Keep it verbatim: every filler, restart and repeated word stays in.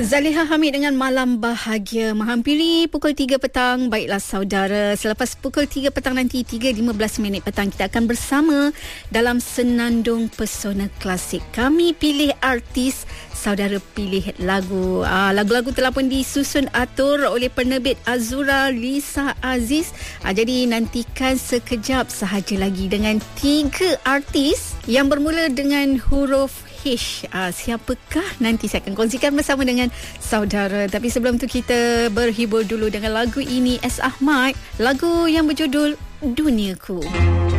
Zaliha Hamid dengan Malam Bahagia menghampiri pukul tiga petang. Baiklah saudara, selepas pukul tiga petang nanti, tiga lima belas minit petang, kita akan bersama dalam Senandung Pesona Klasik. Kami pilih artis, saudara pilih lagu. Ah, lagu-lagu telah pun disusun atur oleh penerbit Azura Lisa Aziz. Ah, jadi nantikan sekejap sahaja lagi dengan tiga artis yang bermula dengan huruf H. Ah, siapakah? Nanti saya akan kongsikan bersama dengan saudara. Tapi sebelum tu kita berhibur dulu dengan lagu ini, S. Ahmad. Lagu yang berjudul Duniaku.